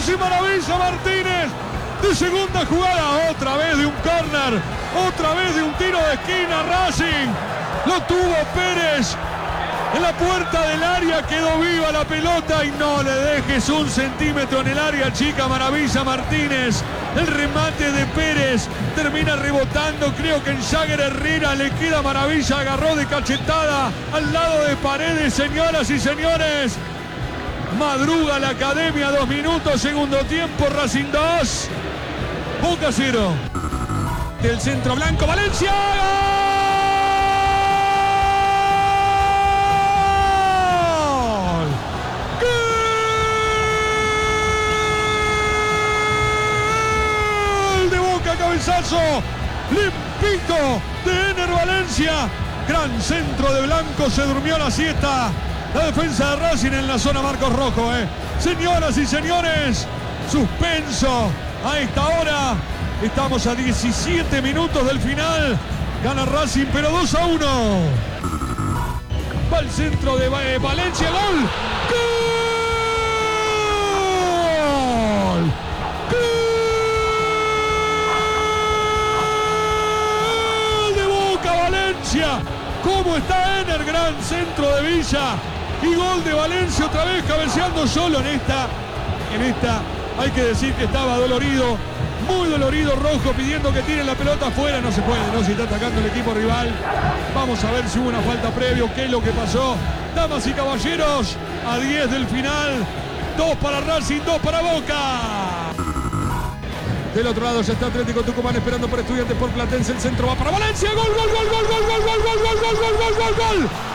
Racing, maravilla Martínez. De segunda jugada, otra vez de un córner, otra vez de un tiro de esquina. Racing lo tuvo Pérez en la puerta del área, quedó viva la pelota y no le dejes un centímetro en el área, chica. Maravilla Martínez, el remate de Pérez termina rebotando, creo que en Jagger Herrera le queda. Maravilla, agarró de cachetada al lado de Paredes. Señoras y señores, madruga la Academia. 2 minutos, segundo tiempo. Racing 2, Boca 0. Del centro blanco, Valencia. Cabezazo limpito de Ener Valencia. Gran centro de Blanco, se durmió la siesta la defensa de Racing en la zona Marcos Rojo. Señoras y señores, suspenso a esta hora. Estamos a 17 minutos del final. Gana Racing, pero 2-1. Va el centro de Valencia. ¡Gol! ¡Gol! ¿Cómo está Ener? Gran centro de Villa y gol de Valencia, otra vez cabeceando solo en esta. Hay que decir que estaba dolorido, muy dolorido Rojo, pidiendo que tiren la pelota afuera. No se puede, no, se está atacando el equipo rival. Vamos a ver si hubo una falta previo, qué es lo que pasó. Damas y caballeros, a 10 del final, 2 para Racing, 2 para Boca. Del otro lado ya está Atlético Tucumán esperando por Estudiantes, por Platense. El centro va para Valencia. Gol, gol, gol, gol, gol, gol, gol, gol, gol, gol, gol, gol, gol, gol, gol.